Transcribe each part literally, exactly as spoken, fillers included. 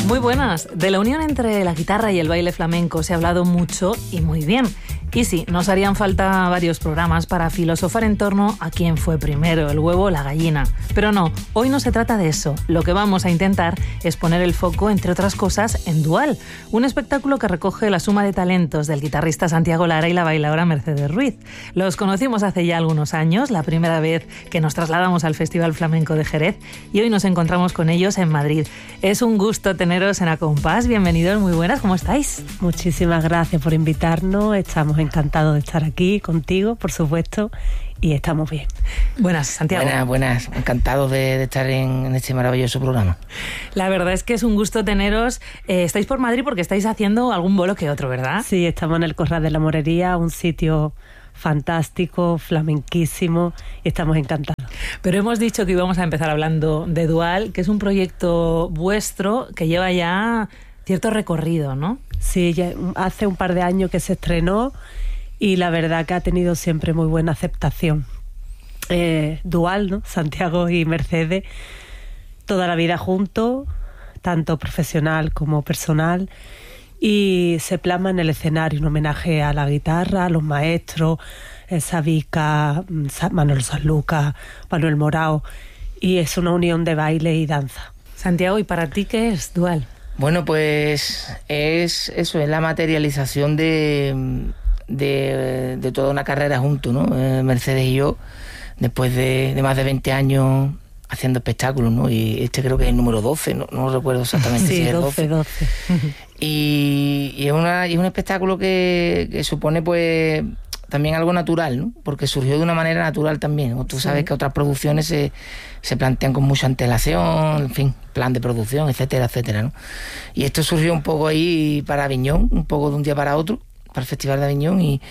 Muy buenas. De la unión entre la guitarra y el baile flamenco se ha hablado mucho y muy bien. Y sí, nos harían falta varios programas para filosofar en torno a quién fue primero, el huevo o la gallina. Pero no, hoy no se trata de eso. Lo que vamos a intentar es poner el foco, entre otras cosas, en Dual, un espectáculo que recoge la suma de talentos del guitarrista Santiago Lara y la bailadora Mercedes Ruiz. Los conocimos hace ya algunos años, la primera vez que nos trasladamos al Festival Flamenco de Jerez, y hoy nos encontramos con ellos en Madrid. Es un gusto teneros en Acompás. Bienvenidos, muy buenas, ¿cómo estáis? Muchísimas gracias por invitarnos. Estamos encantados de estar aquí contigo, por supuesto, y estamos bien. Buenas, Santiago. Buenas, buenas. Encantados de, de estar en, en este maravilloso programa. La verdad es que es un gusto teneros. Eh, estáis por Madrid porque estáis haciendo algún bolo que otro, ¿verdad? Sí, estamos en el Corral de la Morería, un sitio fantástico, flamenquísimo, y estamos encantados. Pero hemos dicho que íbamos a empezar hablando de Dual, que es un proyecto vuestro que lleva ya cierto recorrido, ¿no? Sí, ya hace un par de años que se estrenó y la verdad que ha tenido siempre muy buena aceptación. Eh, Dual, ¿no? Santiago y Mercedes, toda la vida juntos, tanto profesional como personal, y se plasma en el escenario un homenaje a la guitarra, a los maestros, eh, Sabica, Manuel Sanlúcar, Manuel Morao, y es una unión de baile y danza. Santiago, ¿y para ti qué es Dual? Bueno, pues es eso, es la materialización de, de, de toda una carrera juntos, ¿no? Eh, Mercedes y yo, después de, de más de veinte años haciendo espectáculos, ¿no? Y este creo que es el número doce, no, no recuerdo exactamente sí, si es doce, doce. Y, y, es una, y es un espectáculo que, que supone pues también algo natural, ¿no? Porque surgió de una manera natural también, ¿no? Tú sí. sabes que otras producciones se, se plantean con mucha antelación, en fin, plan de producción, etcétera, etcétera, ¿no? Y esto surgió un poco ahí para Aviñón, un poco de un día para otro, para el Festival de Aviñón, y,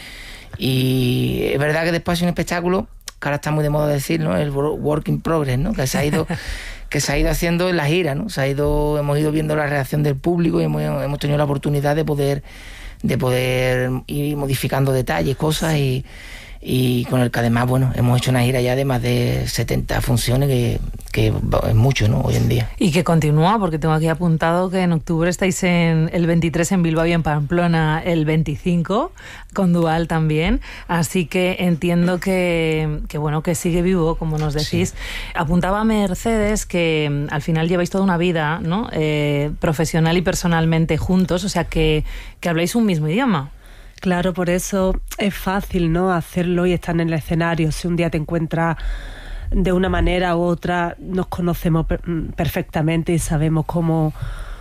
y es verdad que después es un espectáculo que ahora está muy de moda decir, ¿no? El work in progress, ¿no? Que se ha ido, que se ha ido haciendo en la gira, ¿no? Se ha ido, hemos ido viendo la reacción del público y hemos, hemos tenido la oportunidad de poder de poder ir modificando detalles, cosas, y, y con el que además, bueno, hemos hecho una gira ya de más de setenta funciones, que, que es mucho, ¿no? Hoy en día. Y que continúa, porque tengo aquí apuntado que en octubre estáis en el veintitrés en Bilbao y en Pamplona el veinticinco, con Dual también, así que entiendo que, que bueno, que sigue vivo, como nos decís. Sí. Apuntaba Mercedes que al final lleváis toda una vida, ¿no? Eh, profesional y personalmente juntos, o sea que, que habláis un mismo idioma. Claro, por eso es fácil, ¿no? Hacerlo y estar en el escenario. Si un día te encuentras de una manera u otra, nos conocemos per- perfectamente y sabemos cómo,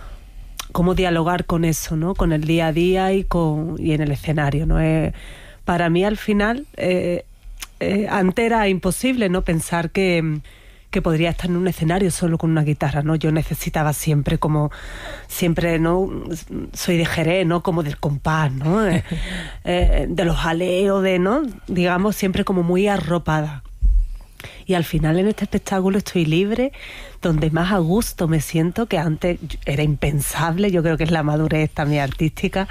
cómo dialogar con eso, ¿no? Con el día a día y con y en el escenario, ¿no? Eh, para mí, al final, eh, eh, antes era imposible, ¿no? Pensar que que podría estar en un escenario solo con una guitarra, ¿no? Yo necesitaba siempre como, siempre, ¿no? Soy de Jerez, ¿no? Como del compás, ¿no? Eh, eh, de los jaleos, de, ¿no? Digamos, siempre como muy arropada. Y al final en este espectáculo estoy libre, donde más a gusto me siento, que antes era impensable. Yo creo que es la madurez también artística.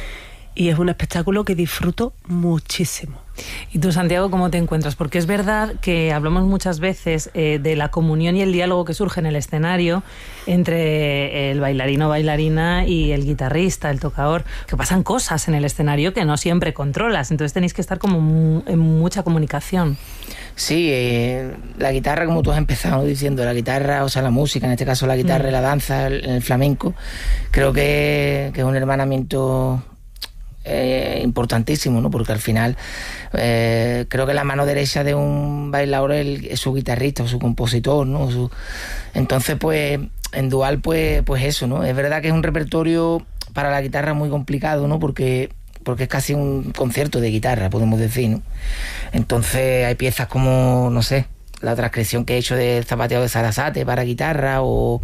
Y es un espectáculo que disfruto muchísimo. ¿Y tú, Santiago, cómo te encuentras? Porque es verdad que hablamos muchas veces eh, de la comunión y el diálogo que surge en el escenario entre el bailarino o bailarina y el guitarrista, el tocador, que pasan cosas en el escenario que no siempre controlas, entonces tenéis que estar como mu- en mucha comunicación. Sí, eh, la guitarra, como tú has empezado diciendo, la guitarra, o sea, la música, en este caso la guitarra mm. y la danza, el, el flamenco, creo que, que es un hermanamiento Eh, importantísimo, ¿no? Porque al final eh, creo que la mano derecha de un bailador es, el, es su guitarrista o su compositor, ¿no? Su... Entonces, pues, en Dual, pues, pues eso, ¿no? Es verdad que es un repertorio para la guitarra muy complicado, ¿no? Porque, porque es casi un concierto de guitarra, podemos decir, ¿no? Entonces hay piezas como, no sé, la transcripción que he hecho del zapateado de Sarasate para guitarra, o,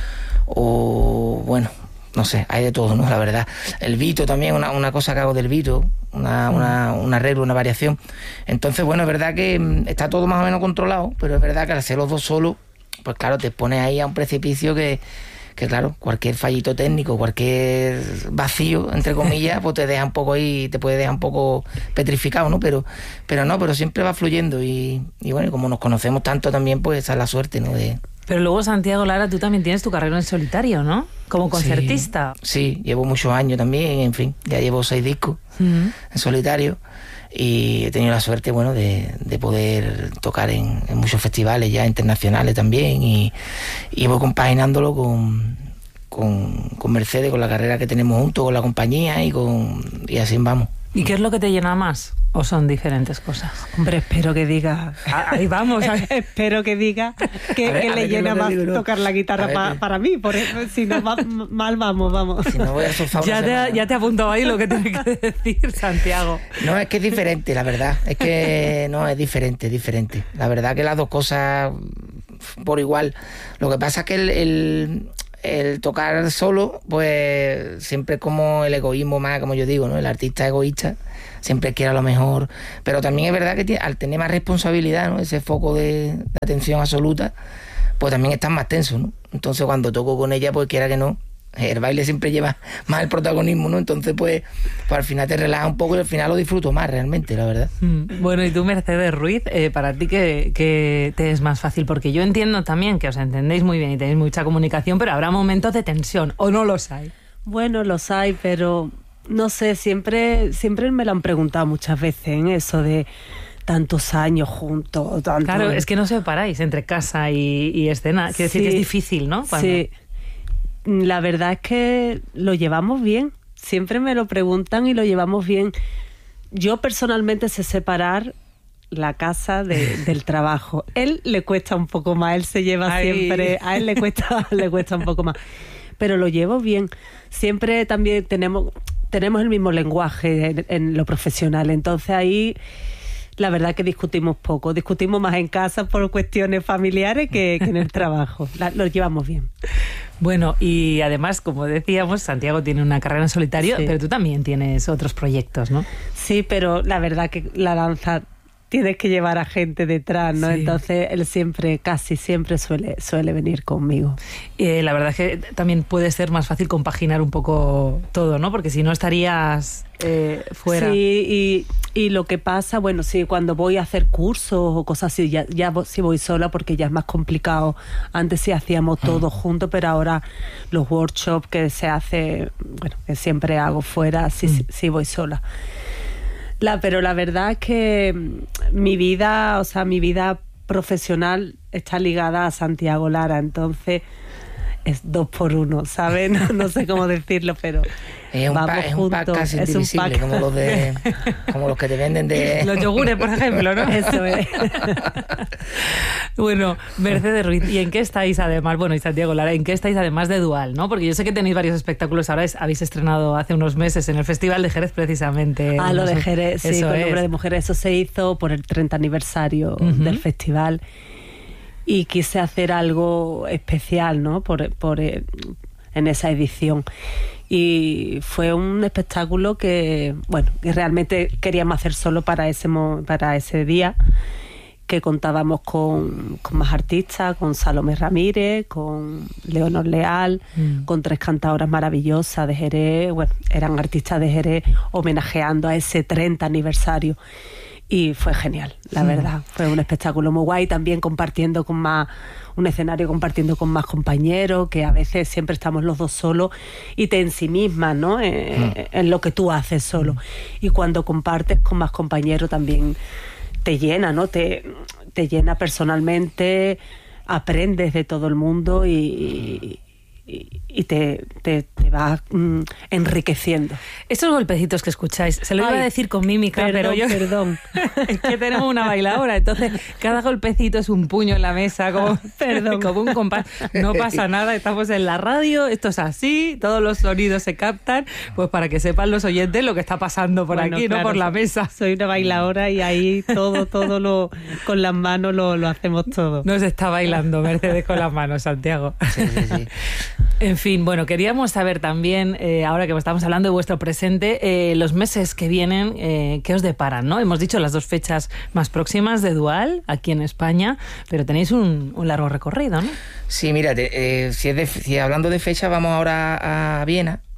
o bueno, no sé, hay de todo, ¿no? La verdad. El Vito también, una, una cosa que hago del Vito, una, una, un arreglo, una variación. Entonces, bueno, es verdad que está todo más o menos controlado, pero es verdad que al hacer los dos solos, pues claro, te pones ahí a un precipicio que, que claro, cualquier fallito técnico, cualquier vacío, entre comillas, pues te deja un poco ahí, te puede dejar un poco petrificado, ¿no? Pero, pero no, pero siempre va fluyendo y, y bueno, como nos conocemos tanto también, pues esa es la suerte, ¿no? De, Pero luego, Santiago Lara, tú también tienes tu carrera en solitario, ¿no? Como concertista. Sí, sí, llevo muchos años también, en fin, ya llevo seis discos uh-huh. en solitario y he tenido la suerte, bueno, de, de poder tocar en, en muchos festivales ya internacionales también y, y voy compaginándolo con, con, con Mercedes, con la carrera que tenemos juntos, con la compañía y, con, y así vamos. ¿Y qué es lo que te llena más? ¿O son diferentes cosas? Hombre, espero que diga... Ahí vamos. espero que diga que, ver, que le llena más digo, tocar la guitarra ver, pa, para mí. Por eso, si no, va, mal vamos, vamos. Si no voy a ya, te, ya te apuntado ahí lo que tienes que decir, Santiago. No, es que es diferente, la verdad. Es que no, es diferente, es diferente. La verdad que las dos cosas por igual. Lo que pasa es que el... el el tocar solo, pues siempre es como el egoísmo más, como yo digo, ¿no? El artista egoísta siempre quiere lo mejor, pero también es verdad que tiene, al tener más responsabilidad, ¿no? Ese foco de, de atención absoluta, pues también estás más tenso, ¿no? Entonces cuando toco con ella, pues quiera que no, el baile siempre lleva más el protagonismo, ¿no? Entonces pues, pues al final te relaja un poco y al final lo disfruto más realmente, la verdad. Mm. Bueno, y tú, Mercedes Ruiz, eh, para ti ¿qué, qué te es más fácil? Porque yo entiendo también que os entendéis muy bien y tenéis mucha comunicación, pero habrá momentos de tensión, ¿o no los hay? Bueno, los hay, pero no sé, siempre, siempre me lo han preguntado muchas veces en eso de tantos años juntos. Tanto... Claro, es que no separáis entre casa y, y escena, quiere decir sí, que es difícil, ¿no? Cuando... Sí. La verdad es que lo llevamos bien. Siempre me lo preguntan y lo llevamos bien. Yo personalmente sé separar la casa de, del trabajo. Él le cuesta un poco más, él se lleva Ay. siempre, a él le cuesta, le cuesta un poco más. Pero lo llevo bien. Siempre también tenemos, tenemos el mismo lenguaje en, en lo profesional. Entonces ahí... La verdad que discutimos poco, discutimos más en casa por cuestiones familiares que, que en el trabajo. La, lo llevamos bien. Bueno, y además, como decíamos, Santiago tiene una carrera en solitario, sí. pero tú también tienes otros proyectos, ¿no? Sí, pero la verdad que la danza tienes que llevar a gente detrás, ¿no? Sí. Entonces él siempre, casi siempre suele, suele venir conmigo. Eh, la verdad es que también puede ser más fácil compaginar un poco todo, ¿no? Porque si no estarías eh, fuera. Sí, y, y lo que pasa, bueno, sí, cuando voy a hacer cursos o cosas así, ya, ya sí voy sola porque ya es más complicado. Antes sí hacíamos todo juntos, pero ahora los workshops que se hace, bueno, que siempre hago fuera, sí, mm. sí, sí voy sola. La, pero la verdad es que mi vida, o sea, mi vida profesional está ligada a Santiago Lara, entonces es dos por uno, ¿sabes? No, no sé cómo decirlo, pero es un, vamos pa, es juntos. un pack casi es indivisible, un pack. como los de, como los que te venden de los yogures, por ejemplo, ¿no? Eso es. Bueno, Mercedes Ruiz, ¿y en qué estáis además? Bueno, y Santiago Lara, ¿en qué estáis además de Dual, no? Porque yo sé que tenéis varios espectáculos ahora, es, habéis estrenado hace unos meses en el Festival de Jerez precisamente. Ah, lo de Jerez, sí, eso con es. Nombre de Mujeres, eso se hizo por el treinta aniversario uh-huh. del festival. Y quise hacer algo especial, ¿no? Por, por, en esa edición. Y fue un espectáculo que, bueno, que realmente queríamos hacer solo para ese, para ese día, que contábamos con, con más artistas, con Salomé Ramírez, con Leonor Leal, mm. con tres cantadoras maravillosas de Jerez. Bueno, eran artistas de Jerez homenajeando a ese treinta aniversario. Y fue genial, la sí. verdad. Fue un espectáculo muy guay, también compartiendo con más, un escenario compartiendo con más compañeros, que a veces siempre estamos los dos solos y te ensimismas, ¿no? Eh, mm. en lo que tú haces solo. Mm. Y cuando compartes con más compañeros también te llena, ¿no? Te, te llena personalmente, aprendes de todo el mundo y... y, y te, te, te va mm, enriqueciendo. Esos golpecitos que escucháis, se lo Ay, iba a decir con mímica, perdón, pero yo... Perdón, es que tenemos una bailadora, entonces cada golpecito es un puño en la mesa, como, perdón. como un compás. No pasa nada, estamos en la radio, esto es así, todos los sonidos se captan, pues para que sepan los oyentes lo que está pasando por bueno, aquí, claro, no por la mesa. Soy una bailadora y ahí todo, todo lo con las manos lo, lo hacemos todo. Nos está bailando Mercedes con las manos, Santiago. Sí, sí, sí. En fin, bueno, queríamos saber también, eh, ahora que estamos hablando de vuestro presente, eh, los meses que vienen, eh, ¿qué os deparan, no? Hemos dicho las dos fechas más próximas de Dual, aquí en España, pero tenéis un, un largo recorrido, ¿no? Sí, mira, te, eh, si, es de, si hablando de fecha, vamos ahora a Viena,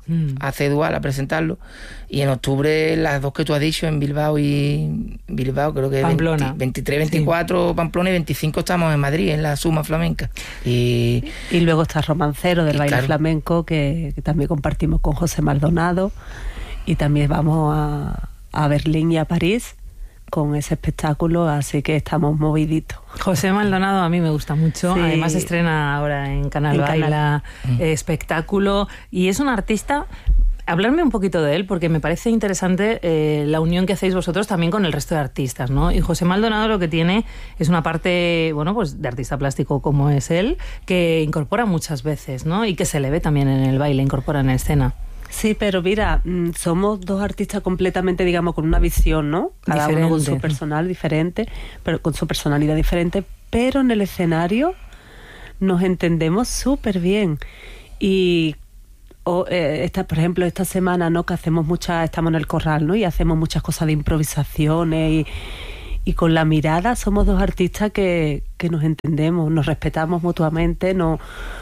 mm. a C-Dual a presentarlo, y en octubre las dos que tú has dicho, en Bilbao y Bilbao, creo que Pamplona. veintitrés, veinticuatro sí. Pamplona, y veinticinco estamos en Madrid, en la Suma Flamenca. Y, y luego está Romancero del baile claro. flamenco, que, que también compartimos con José Maldonado, y también vamos a, a Berlín y a París con ese espectáculo, así que estamos moviditos. José Maldonado a mí me gusta mucho, sí. Además estrena ahora en Canal en Baila Canal. Eh, espectáculo, y es un artista. Hablarme un poquito de él, porque me parece interesante eh, la unión que hacéis vosotros también con el resto de artistas, ¿no? Y José Maldonado lo que tiene es una parte, bueno, pues de artista plástico como es él, que incorpora muchas veces, ¿no? Y que se le ve también en el baile, incorpora en escena. Sí, pero mira, somos dos artistas completamente, digamos, con una visión, ¿no? Cada diferente. Uno con su personal diferente, pero con su personalidad diferente, pero en el escenario nos entendemos súper bien. Y o, eh, esta, por ejemplo, esta semana, ¿no? Que hacemos muchas, estamos en el corral, ¿no? Y hacemos muchas cosas de improvisaciones y, y con la mirada somos dos artistas que, que nos entendemos, nos respetamos mutuamente, no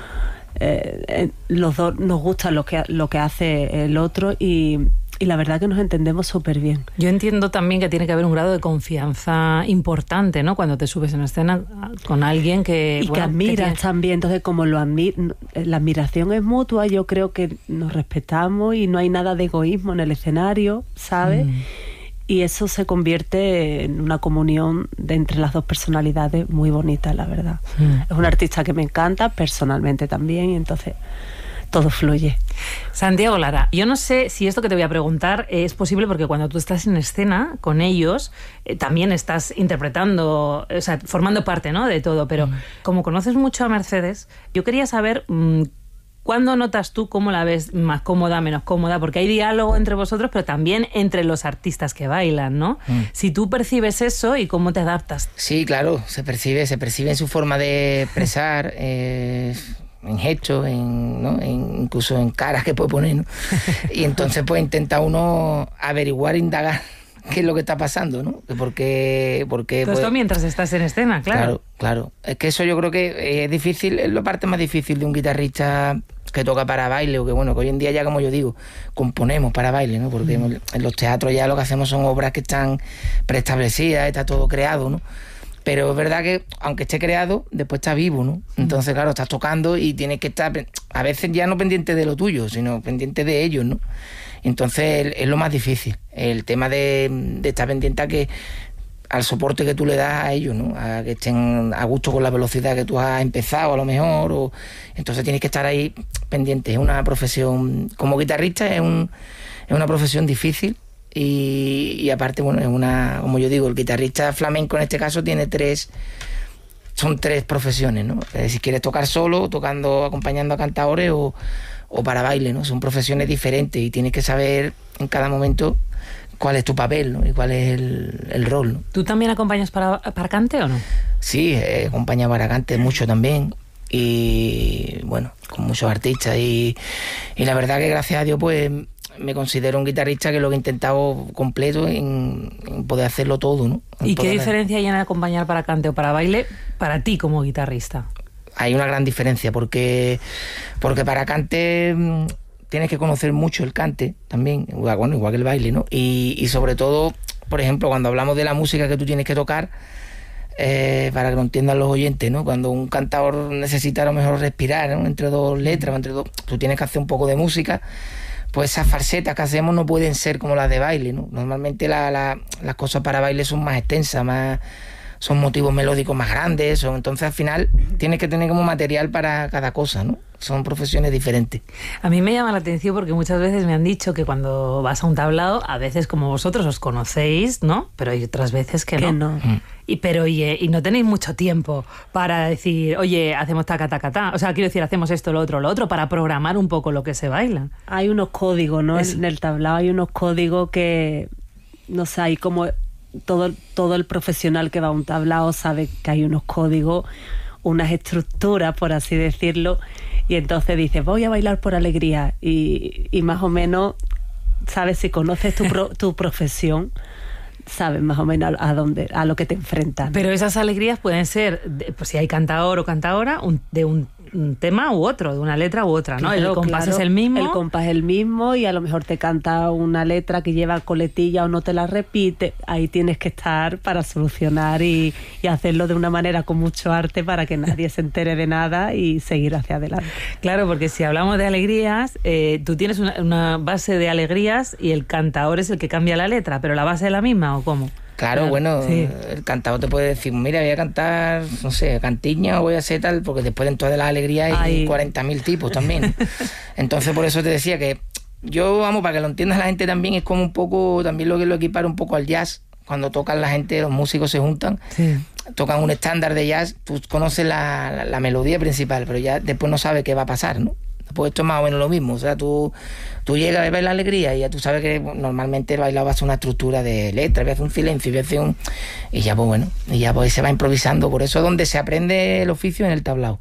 Eh, los dos nos gusta lo que, lo que hace el otro y, y la verdad que nos entendemos súper bien. Yo entiendo también que tiene que haber un grado de confianza importante, ¿no? Cuando te subes en escena con alguien que... Y bueno, que admiras que tiene... también, entonces como lo admi- la admiración es mutua, yo creo que nos respetamos y no hay nada de egoísmo en el escenario, ¿sabes? Mm. Y eso se convierte en una comunión de entre las dos personalidades muy bonita, la verdad. Mm. Es un artista que me encanta, personalmente también, y entonces todo fluye. Santiago Lara, yo no sé si esto que te voy a preguntar es posible, porque cuando tú estás en escena con ellos, eh, también estás interpretando, o sea, formando parte, ¿no?, de todo, pero mm. como conoces mucho a Mercedes, yo quería saber... Mmm, ¿cuándo notas tú cómo la ves más cómoda, menos cómoda? Porque hay diálogo entre vosotros, pero también entre los artistas que bailan, ¿no? Mm. Si tú percibes eso y cómo te adaptas. Sí, claro, se percibe, se percibe en su forma de expresar, eh, en gestos, en, ¿no? en, incluso en caras que puede poner, ¿no? Y entonces pues intenta uno averiguar, indagar qué es lo que está pasando, ¿no? Porque, porque todo esto pues, mientras estás en escena, claro. Claro, claro. Es que eso yo creo que es difícil, es la parte más difícil de un guitarrista que toca para baile, o que bueno, que hoy en día ya, como yo digo, componemos para baile, ¿no? Porque mm. en los teatros ya lo que hacemos son obras que están preestablecidas, está todo creado, ¿no? Pero es verdad que aunque esté creado, después está vivo, ¿no? Entonces, claro, estás tocando y tienes que estar a veces ya no pendiente de lo tuyo, sino pendiente de ellos, ¿no? Entonces es lo más difícil, el tema de, de estar pendiente a que al soporte que tú le das a ellos, ¿no? A que estén a gusto con la velocidad que tú has empezado a lo mejor, o entonces tienes que estar ahí pendiente. Es una profesión, como guitarrista es, un, es una profesión difícil y, y aparte, bueno, es una, como yo digo, el guitarrista flamenco en este caso tiene tres, son tres profesiones, ¿no? Eh, si quieres tocar solo, tocando, acompañando a cantadores o, o para baile, ¿no? Son profesiones diferentes y tienes que saber en cada momento cuál es tu papel, ¿no? Y cuál es el, el rol, ¿no? ¿Tú también acompañas para, para cante o no? Sí, he acompañado para cante mucho también y bueno, con muchos artistas y, y la verdad que gracias a Dios pues me considero un guitarrista que lo que he intentado completo en, en poder hacerlo todo, ¿no? En ¿Y qué poder... diferencia hay en acompañar para cante o para baile para ti como guitarrista? Hay una gran diferencia porque, porque para cante tienes que conocer mucho el cante también, bueno, igual que el baile, ¿no? Y, y sobre todo, por ejemplo, cuando hablamos de la música que tú tienes que tocar, eh, para que lo entiendan los oyentes, ¿no? Cuando un cantador necesita a lo mejor respirar, ¿no? Entre dos letras, entre dos, tú tienes que hacer un poco de música, pues esas falsetas que hacemos no pueden ser como las de baile, ¿no? Normalmente la, la, las cosas para baile son más extensas, más... son motivos melódicos más grandes, son, entonces al final tienes que tener como material para cada cosa, ¿no? Son profesiones diferentes. A mí me llama la atención porque muchas veces me han dicho que cuando vas a un tablado, a veces como vosotros os conocéis, ¿no? Pero hay otras veces que, que no. no. Mm. Y, pero oye, y no tenéis mucho tiempo para decir, oye, hacemos taca, taca, taca. O sea, quiero decir, hacemos esto, lo otro, lo otro, para programar un poco lo que se baila. Hay unos códigos, ¿no? Es... En el tablado hay unos códigos que, no sé, hay como... Todo, todo el profesional que va a un tablao sabe que hay unos códigos, unas estructuras, por así decirlo, y entonces dices, voy a bailar por alegría, y, y más o menos sabes, si conoces tu, pro, tu profesión, sabes más o menos a, a dónde, a lo que te enfrentas. Pero esas alegrías pueden ser, de, pues si hay cantador o cantadora, un, de un un tema u otro, de una letra u otra, ¿no? Claro, el compás claro, es el mismo. El compás es el mismo y a lo mejor te canta una letra que lleva coletilla o no te la repite. Ahí tienes que estar para solucionar y, y hacerlo de una manera con mucho arte para que nadie se entere de nada y seguir hacia adelante. Claro, porque si hablamos de alegrías, eh, tú tienes una, una base de alegrías y el cantador es el que cambia la letra, pero la base es la misma, ¿o cómo? Claro, claro, bueno, sí. El cantador te puede decir, mira, voy a cantar, no sé, cantiña o voy a hacer tal, porque después dentro de la alegría hay Ay. cuarenta mil tipos también. Entonces, por eso te decía que yo, vamos, para que lo entienda la gente también, es como un poco, también lo que lo equipara un poco al jazz. Cuando tocan la gente, los músicos se juntan, sí. tocan un estándar de jazz, tú conoces la, la, la melodía principal, pero ya después no sabes qué va a pasar, ¿no? Pues esto es más o menos lo mismo, o sea, tú, tú llegas a ver la alegría y ya tú sabes que normalmente el bailado va a ser una estructura de letra, va a hacer un silencio, va a hacer un... y ya pues bueno, y ya pues se va improvisando, por eso es donde se aprende el oficio en el tablao.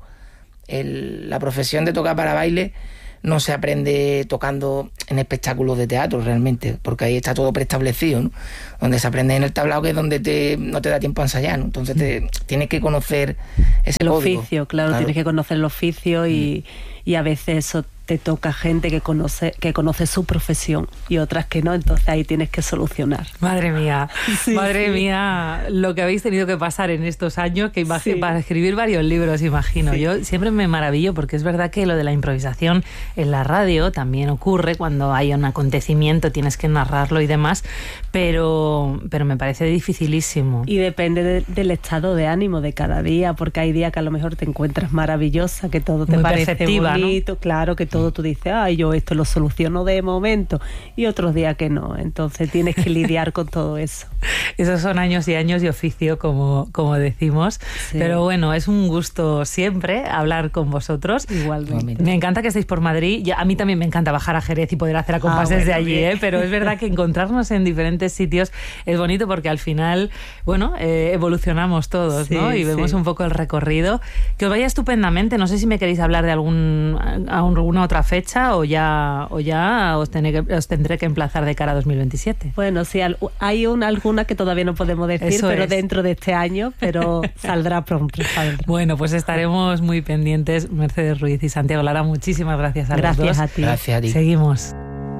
El, la profesión de tocar para baile no se aprende tocando en espectáculos de teatro realmente, porque ahí está todo preestablecido, ¿no? Donde se aprende en el tablao, que es donde te, no te da tiempo a ensayar, ¿no? Entonces te, tienes que conocer ese el código. oficio, claro, claro, tienes que conocer el oficio y, mm. y a veces eso te toca gente que conoce que conoce su profesión y otras que no, entonces ahí tienes que solucionar. Madre mía, sí, madre sí. mía, lo que habéis tenido que pasar en estos años, que imagino, sí. para escribir varios libros, imagino. Sí. Yo siempre me maravillo porque es verdad que lo de la improvisación en la radio también ocurre cuando hay un acontecimiento, tienes que narrarlo y demás, pero, pero me parece dificilísimo. Y depende de, del estado de ánimo de cada día, porque hay días que a lo mejor te encuentras maravillosa, que todo te Muy parece bonito, ¿no? Claro, que todo tú dices, ay, yo esto lo soluciono de momento, y otros días que no, entonces tienes que lidiar con todo eso. Esos son años y años de oficio, como, como decimos, sí. pero bueno, es un gusto siempre hablar con vosotros. Igualmente. Me encanta que estéis por Madrid, ya, a mí también me encanta bajar a Jerez y poder hacer acompases ah, bueno, de allí, ¿eh? Pero es verdad que encontrarnos en diferentes sitios es bonito porque al final, bueno, eh, evolucionamos todos, sí, ¿no? Y vemos sí. un poco el recorrido. Que os vaya estupendamente, no sé si me queréis hablar de algún, alguna otra fecha o ya o ya os, tené, os tendré que emplazar de cara a dos mil veintisiete. Bueno, sí, hay una, alguna que todavía no podemos decir, Eso pero es. dentro de este año, pero saldrá pronto. Saldrá. Bueno, pues estaremos muy pendientes. Mercedes Ruiz y Santiago Lara, muchísimas gracias a gracias los dos. A ti. Gracias a ti. Seguimos.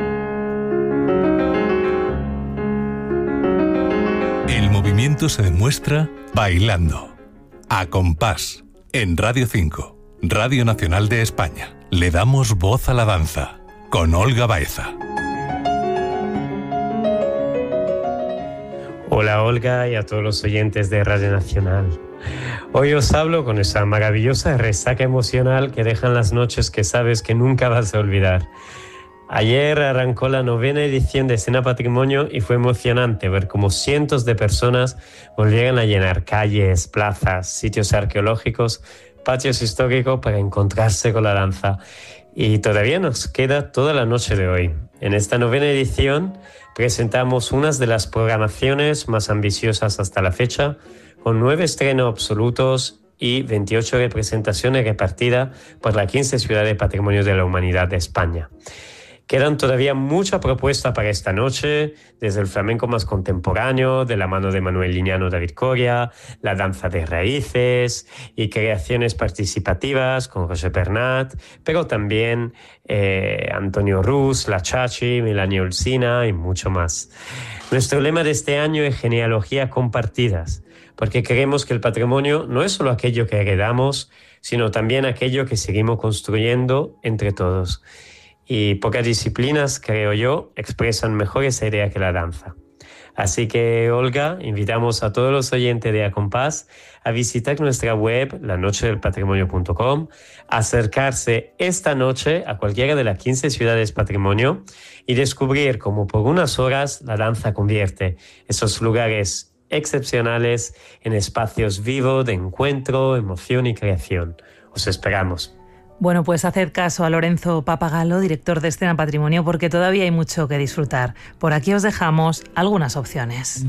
El movimiento se demuestra bailando. A compás, en Radio cinco, Radio Nacional de España. Le damos voz a la danza, con Olga Baeza. Hola Olga y a todos los oyentes de Radio Nacional. Hoy os hablo con esa maravillosa resaca emocional que dejan las noches que sabes que nunca vas a olvidar. Ayer arrancó la novena edición de Escena Patrimonio y fue emocionante ver cómo cientos de personas volvieron a llenar calles, plazas, sitios arqueológicos, patios históricos para encontrarse con la danza. Y todavía nos queda toda la noche de hoy. En esta novena edición presentamos unas de las programaciones más ambiciosas hasta la fecha, con nueve estrenos absolutos y veintiocho representaciones repartidas por las quince ciudades Patrimonio de la Humanidad de España. Quedan todavía muchas propuestas para esta noche, desde el flamenco más contemporáneo, de la mano de Manuel Liñano David Coria, la danza de raíces y creaciones participativas con José Bernat, pero también eh, Antonio Rus, La Chachi, Melania Olsina y mucho más. Nuestro lema de este año es genealogía compartidas, porque creemos que el patrimonio no es solo aquello que heredamos, sino también aquello que seguimos construyendo entre todos. Y pocas disciplinas, creo yo, expresan mejor esa idea que la danza. Así que, Olga, invitamos a todos los oyentes de A Compás a visitar nuestra web, la noche del patrimonio punto com, a acercarse esta noche a cualquiera de las quince ciudades Patrimonio y descubrir cómo por unas horas la danza convierte esos lugares excepcionales en espacios vivos de encuentro, emoción y creación. Os esperamos. Bueno, pues haced caso a Lorenzo Papagalo, director de Escena Patrimonio, porque todavía hay mucho que disfrutar. Por aquí os dejamos algunas opciones.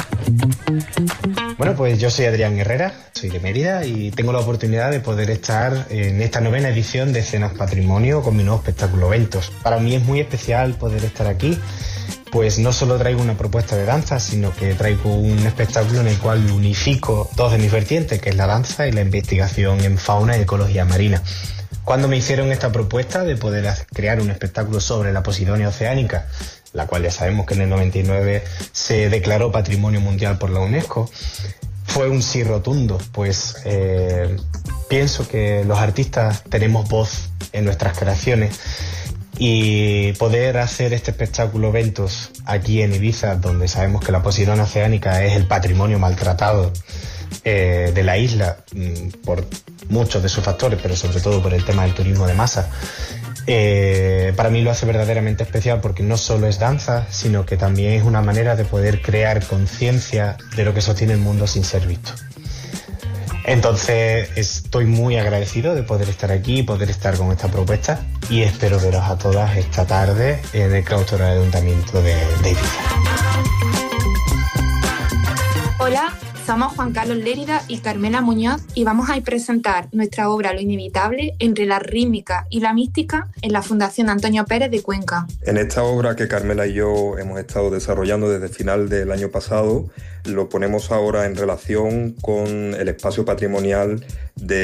Bueno, pues yo soy Adrián Herrera, soy de Mérida y tengo la oportunidad de poder estar en esta novena edición de Escenas Patrimonio con mi nuevo espectáculo Ventos. Para mí es muy especial poder estar aquí pues no solo traigo una propuesta de danza, sino que traigo un espectáculo en el cual unifico dos de mis vertientes, que es la danza y la investigación en fauna y ecología marina. Cuando me hicieron esta propuesta de poder crear un espectáculo sobre la Posidonia oceánica, la cual ya sabemos que en el noventa y nueve se declaró Patrimonio Mundial por la UNESCO, fue un sí rotundo, pues eh, pienso que los artistas tenemos voz en nuestras creaciones y poder hacer este espectáculo Ventos aquí en Ibiza, donde sabemos que la Posidonia oceánica es el patrimonio maltratado eh, de la isla mm, por muchos de sus factores, pero sobre todo por el tema del turismo de masa, eh, para mí lo hace verdaderamente especial, porque no solo es danza, sino que también es una manera de poder crear conciencia de lo que sostiene el mundo sin ser visto. Entonces estoy muy agradecido de poder estar aquí y poder estar con esta propuesta, y espero veros a todas esta tarde en el claustro del Ayuntamiento de, de Ibiza. Hola, somos Juan Carlos Lérida y Carmela Muñoz y vamos a presentar nuestra obra Lo Inevitable entre la rítmica y la mística en la Fundación Antonio Pérez de Cuenca. En esta obra que Carmela y yo hemos estado desarrollando desde el final del año pasado, lo ponemos ahora en relación con el espacio patrimonial de